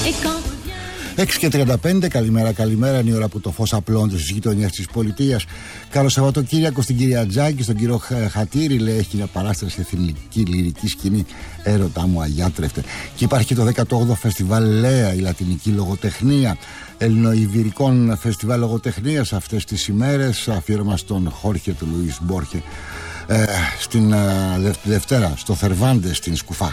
6:35, καλημέρα, είναι η ώρα που το φως απλώνεται στις γειτονιές της πολιτείας. Καλό Σαββατοκύριακο στην κυρία Τζάκη, στον κύριο Χατήρη, λέει, έχει μια παράσταση εθνική λυρική σκηνή, έρωτά μου αγιάτρευτε. Και υπάρχει και το 18ο φεστιβάλ Λέα, η λατινική λογοτεχνία, ελληνοϊβηρικών φεστιβάλ λογοτεχνίας αυτές τις ημέρες, αφιέρωμα στον Χόρχε του Λουίς Μπόρχε, στην Δευτέρα στο Θερβάντες στην Σκουφά.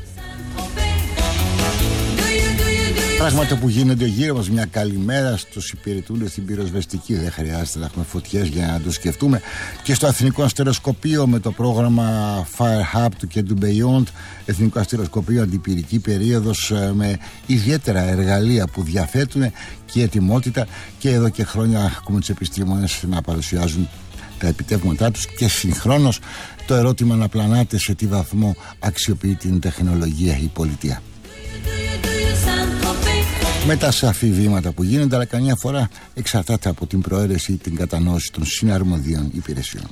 Πράγματα που γίνονται γύρω μας, μια καλημέρα στους υπηρετούντες στην πυροσβεστική. Δεν χρειάζεται να έχουμε φωτιές για να το σκεφτούμε. Και στο Εθνικό Αστεροσκοπείο με το πρόγραμμα Fire Hub του και του Beyond, Εθνικό Αστεροσκοπείο αντιπυρική περίοδος, με ιδιαίτερα εργαλεία που διαθέτουν και ετοιμότητα. Και εδώ και χρόνια ακούμε τους επιστήμονες να παρουσιάζουν τα επιτεύγματά τους και συγχρόνως το ερώτημα να πλανάται σε τι βαθμό αξιοποιεί την τεχνολογία η πολιτεία. Με τα σαφή βήματα που γίνονται, αλλά καμιά φορά εξαρτάται από την προαίρεση ή την κατανόηση των συναρμοδίων υπηρεσιών.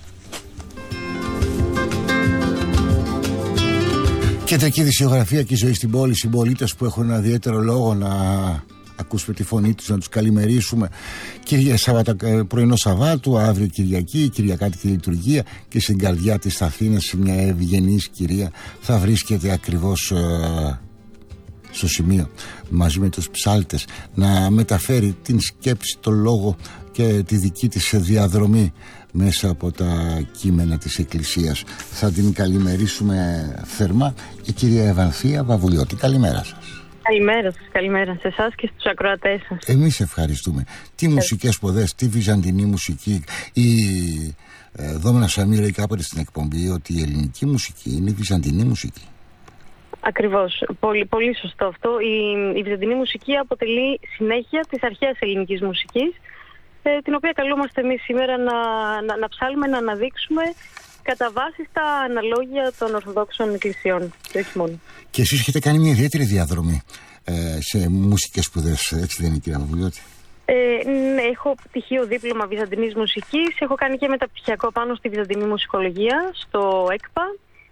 Κεντρική δισιογραφία και η ζωή στην πόλη, συμπολίτες που έχουν ένα ιδιαίτερο λόγο να ακούσουμε τη φωνή τους, να τους καλημερίσουμε. Πρωινό Σαββάτου, αύριο Κυριακή, Κυριακάτικη λειτουργία, και στην καρδιά της Αθήνας μια ευγενής κυρία θα βρίσκεται ακριβώς στο σημείο, μαζί με τους ψάλτες, να μεταφέρει την σκέψη, τον λόγο και τη δική της διαδρομή μέσα από τα κείμενα της Εκκλησίας. Θα την καλημερίσουμε θερμά η κυρία Ευανθία Βαβουλιώτη. Καλημέρα σας. Καλημέρα σας, καλημέρα σε εσάς και στους ακροατές σας. Εμείς ευχαριστούμε. Τι μουσικές ποδές, τι βυζαντινή μουσική. Η Δόμνα Σαμί λέει κάποτε στην εκπομπή ότι η ελληνική μουσική είναι η βυζαντινή μουσική. Ακριβώς. Πολύ, πολύ σωστό αυτό. Η βυζαντινή μουσική αποτελεί συνέχεια της αρχαίας ελληνικής μουσικής, την οποία καλούμαστε εμείς σήμερα να ψάλουμε, να αναδείξουμε κατά βάση στα αναλόγια των Ορθοδόξων Εκκλησιών και όχι μόνο. Και εσείς έχετε κάνει μια ιδιαίτερη διαδρομή σε μουσικές σπουδές, έτσι δεν είναι, κυρία Βαβουλιώτη? Ναι, έχω πτυχίο δίπλωμα βυζαντινής μουσικής, έχω κάνει και μεταπτυχιακό πάνω στη βυζαντινή μουσικολογία στο ΕΚΠΑ.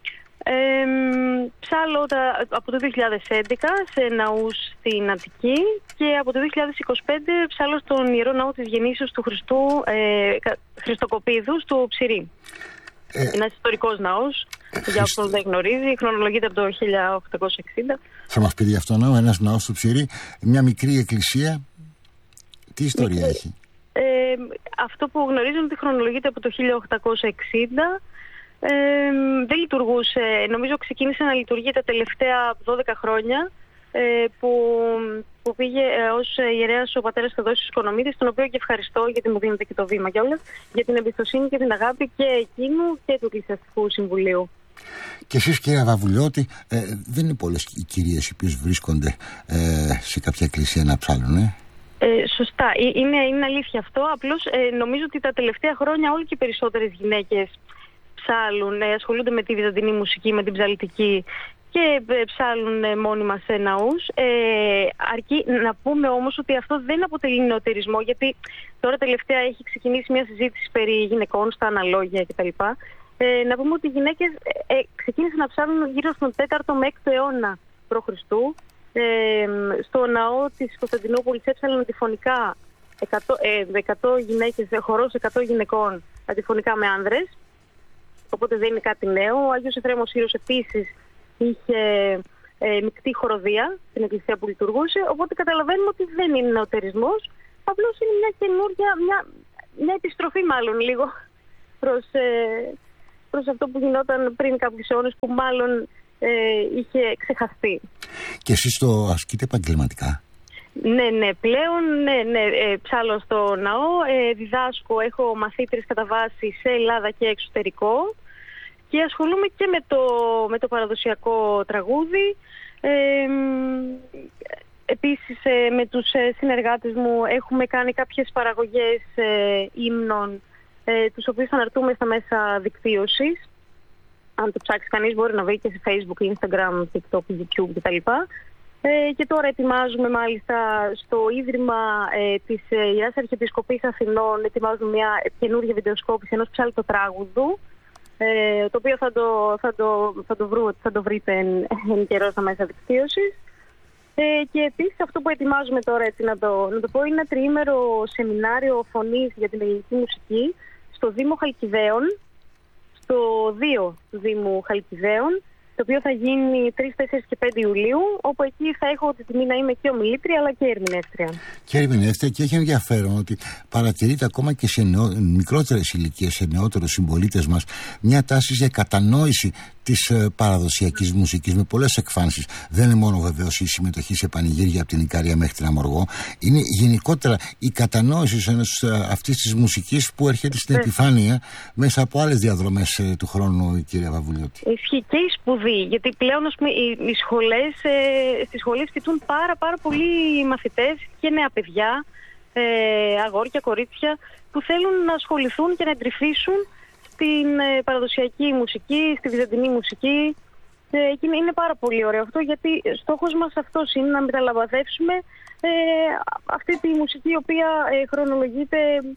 Ψάλω από το 2011 σε ναούς στην Αττική και από το 2025 ψάλω στον Ιερό Ναό της Γεννήσεως του Χριστού Χριστοκοπίδου στο Ψηρή. Ένας ιστορικός ναός, για όποιον δεν γνωρίζει, χρονολογείται από το 1860. Θα μας πει γι' αυτό ναό, ένας ναός στο Ψηρή, μια μικρή εκκλησία, τι ιστορία έχει? Αυτό που γνωρίζω είναι ότι χρονολογείται από το 1860. Δεν λειτουργούσε, νομίζω ξεκίνησε να λειτουργεί τα τελευταία 12 χρόνια, που πήγε ως ιερέας ο πατέρας Θεοδόσιος Οικονομίδης, τον οποίο και ευχαριστώ γιατί μου δίνετε και το βήμα κιόλας, για την εμπιστοσύνη και την αγάπη και εκείνου και του Εκκλησιαστικού Συμβουλίου. Και εσείς, κυρία Βαβουλιώτη, δεν είναι πολλές οι κυρίες οι οποίες βρίσκονται σε κάποια εκκλησία να ψάλουν, Σωστά, είναι αλήθεια αυτό. Απλώς νομίζω ότι τα τελευταία χρόνια όλο και περισσότερες γυναίκες ψάλουν, ασχολούνται με τη βυζαντινή μουσική, με την ψαλτική και ψάλουν μόνιμα σε ναούς. Αρκεί να πούμε όμως ότι αυτό δεν αποτελεί νεωτερισμό, γιατί τώρα τελευταία έχει ξεκινήσει μια συζήτηση περί γυναικών στα αναλόγια κτλ. Να πούμε ότι οι γυναίκες ξεκίνησαν να ψάλουν γύρω στον 4ο με 6ο αιώνα π.Χ. Στο ναό της Κωνσταντινούπολης έψαλαν αντιφωνικά 100 γυναίκες, χορός 100 γυναικών αντιφωνικά με άνδρες. Οπότε δεν είναι κάτι νέο. Ο Άγιος Εφραίμος Σύρος επίσης είχε μεικτή χοροδία στην εκκλησία που λειτουργούσε. Οπότε καταλαβαίνουμε ότι δεν είναι νεωτερισμός. Απλώς είναι μια καινούργια, μια επιστροφή μάλλον λίγο προς αυτό που γινόταν πριν κάποιους αιώνες, που μάλλον είχε ξεχαστεί. Και εσείς το ασκείτε επαγγελματικά? Ναι, πλέον ψάλω στο ναό, διδάσκω, έχω μαθήτρες κατά βάση σε Ελλάδα και εξωτερικό και ασχολούμαι και με το παραδοσιακό τραγούδι. Επίσης με τους συνεργάτες μου έχουμε κάνει κάποιες παραγωγές ύμνων, τους οποίους αναρτούμε στα μέσα δικτύωσης. Αν το ψάξει κανείς μπορεί να βρει και σε Facebook, Instagram, TikTok, YouTube κτλ. Και τώρα ετοιμάζουμε μάλιστα στο Ίδρυμα της Ιεράς Αρχιεπισκοπής Αθηνών, ετοιμάζουμε μια καινούργια βιντεοσκόπηση ενός ψαλτοτράγουδου, το οποίο θα το βρείτε εν καιρό στα μέσα δικτύωσης. Και επίσης αυτό που ετοιμάζουμε τώρα, έτσι να το πω, είναι ένα τριήμερο σεμινάριο φωνής για την ελληνική μουσική στο Δήμο Χαλκιδαίων, στο 2 του Δήμου Χαλκιδαίων, το οποίο θα γίνει 3, 4 και 5 Ιουλίου, όπου εκεί θα έχω τη τιμή να είμαι και ομιλήτρια αλλά και ερμηνεύτρια. Και ερμηνεύτρια, και έχει ενδιαφέρον ότι παρατηρείται ακόμα και σε μικρότερες ηλικίες, σε νεότερους συμπολίτες μας, μια τάση για κατανόηση της παραδοσιακής μουσικής με πολλές εκφάνσεις. Δεν είναι μόνο βεβαίως η συμμετοχή σε πανηγύρια από την Ικάρια μέχρι την Αμοργό, είναι γενικότερα η κατανόηση αυτής της μουσικής που έρχεται στην επιφάνεια μέσα από άλλες διαδρομές του χρόνου, κυρία Βαβουλιώτη. Ισχύει και η σπουδή, γιατί πλέον οι σχολές, στις σχολές φοιτούν πάρα πολλοί μαθητές και νέα παιδιά, αγόρια, κορίτσια, που θέλουν να ασχοληθούν και να εντρυφήσουν στην παραδοσιακή μουσική, στη βυζαντινή μουσική. Είναι πάρα πολύ ωραίο αυτό, γιατί στόχος μας αυτός είναι να μεταλαμπαδεύσουμε αυτή τη μουσική η οποία χρονολογείται,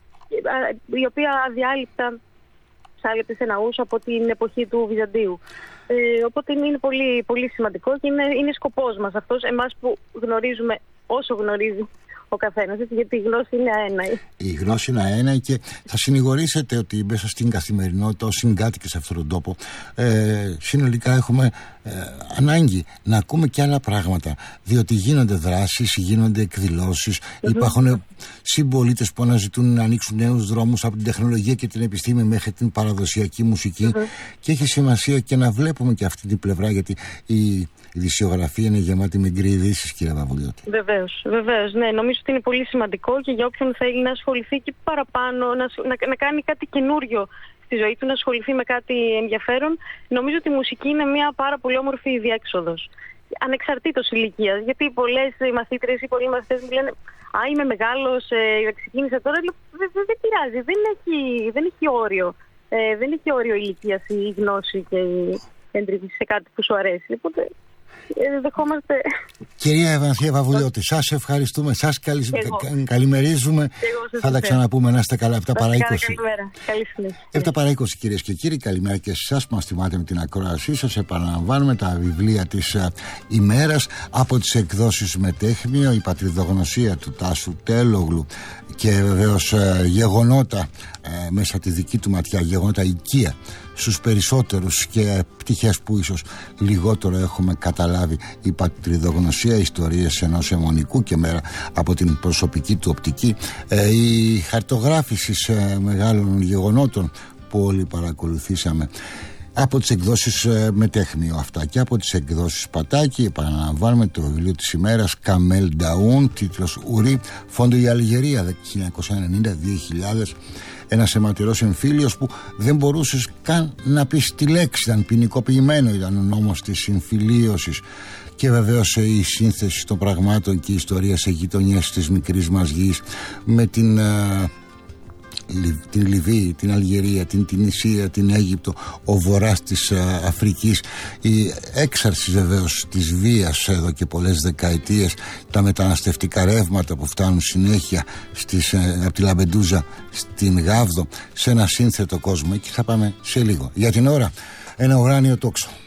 η οποία αδιάλειπτα ψάλεται σε ναούς από την εποχή του Βυζαντίου. Οπότε είναι πολύ, πολύ σημαντικό και είναι σκοπός μας αυτός, εμάς που γνωρίζουμε όσο γνωρίζει ο καθένας, γιατί η γνώση είναι αέναη. Η γνώση είναι αέναη και θα συνηγορήσετε ότι μέσα στην καθημερινότητα ως συγκάτοικοι σε αυτόν τον τόπο συνολικά έχουμε ανάγκη να ακούμε και άλλα πράγματα, διότι γίνονται δράσεις, γίνονται εκδηλώσεις, υπάρχουν συμπολίτες που αναζητούν να ανοίξουν νέους δρόμους από την τεχνολογία και την επιστήμη μέχρι την παραδοσιακή μουσική και έχει σημασία και να βλέπουμε και αυτή την πλευρά, γιατί η ειδησιογραφία είναι γεμάτη με γκρι ειδήσεις, κύριε Βαβουλιώτη. Βεβαίως, ναι, νομίζω ότι είναι πολύ σημαντικό και για όποιον θέλει να ασχοληθεί και παραπάνω, να κάνει κάτι καινούριο στη ζωή του, να ασχοληθεί με κάτι ενδιαφέρον. Νομίζω ότι η μουσική είναι μια πάρα πολύ όμορφη διέξοδος, ανεξαρτήτως ηλικίας. Γιατί πολλές μαθήτρες ή πολλοί μαθητές μου λένε «Α, είμαι μεγάλος, ξεκίνησα τώρα». Δεν πειράζει, δεν έχει όριο. Δεν έχει όριο ηλικίας η γνώση και η έντριβη σε κάτι που σου αρέσει. Οπότε δεχόμαστε. Κυρία Ευανθία Βαβουλιώτη, σας ευχαριστούμε, σας καλημερίζουμε. Θα τα ξαναπούμε, να είστε καλά. 7 παρά 20. Καλή συνέχεια. 7 παρά 20, κυρίες και κύριοι, καλημέρα και σε εσάς που μας τιμάτε με την ακρόασή σας. Επαναλαμβάνουμε τα βιβλία της ημέρας από τις εκδόσεις Μετέχμιο, η πατριδογνωσία του Τάσου Τέλογλου και βεβαίως γεγονότα μέσα τη δική του ματιά, γεγονότα οικία στους περισσότερους και πτυχές που ίσως λιγότερο έχουμε καταλάβει, η πατριδογνωσία, ιστορίες ενός αιμονικού και μέρα από την προσωπική του οπτική, η χαρτογράφηση μεγάλων γεγονότων που όλοι παρακολουθήσαμε από τις εκδόσεις Μετέχμιο αυτά και από τις εκδόσεις Πατάκη. Επαναλαμβάνουμε το βιβλίο της ημέρας Καμέλ Νταούν, τίτλος Ουρί, φόντο η Αλγερία 1990-2000. Ένας αιματηρός εμφύλιος που δεν μπορούσες καν να πεις τη λέξη, ήταν ποινικοποιημένο, ήταν ο νόμος της συμφιλίωσης. Και βεβαίως η σύνθεση των πραγμάτων και η ιστορία σε γειτονιές της μικρής μας γης με την Λιβύη, την Αλγερία, την Τινησία, την Αίγυπτο, ο βορράς της Αφρικής, η έξαρση βεβαίως της βίας εδώ και πολλές δεκαετίες, τα μεταναστευτικά ρεύματα που φτάνουν συνέχεια από τη Λαμπεντούζα στην Γάβδο, σε ένα σύνθετο κόσμο. Εκεί θα πάμε σε λίγο. Για την ώρα ένα ουράνιο τόξο.